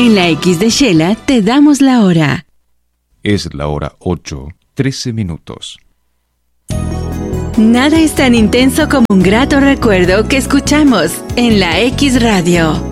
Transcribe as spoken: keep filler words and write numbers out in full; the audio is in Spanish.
En la X de Shela te damos la hora. Es la hora ocho, trece minutos. Nada es tan intenso como un grato recuerdo que escuchamos en la X Radio.